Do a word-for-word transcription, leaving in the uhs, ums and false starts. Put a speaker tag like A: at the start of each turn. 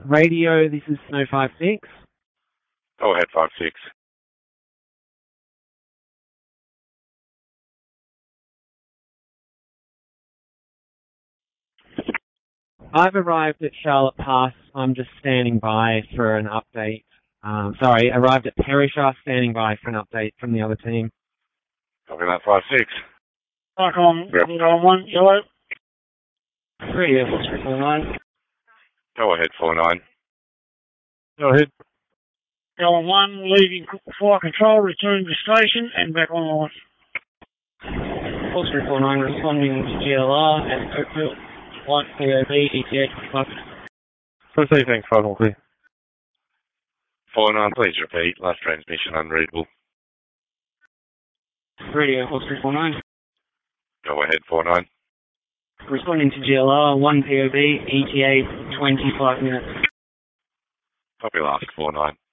A: Radio, this is Snow five six.
B: Go ahead, five six.
A: I've arrived at Charlotte Pass. I'm just standing by for an update. Um, sorry, arrived at Perisher, standing by for an update from the other team.
B: Copy that, five six.
C: Back on, yep. on one, yellow.
A: Three, yeah, three four nine.
B: Go ahead, four nine.
C: Go ahead. Yellow one, leaving flight control, returning to station, and back online.
A: four three four nine, responding to G L R at Oakville. Flight C O B, E T A twenty-five.
C: Proceed, thanks, five one clear.
B: four nine, please repeat. Last transmission unreadable.
A: Radio, four three four nine.
B: Go ahead, four nine.
A: Responding to G L R, one P O B, E T A, twenty-five minutes.
B: Copy last, four nine.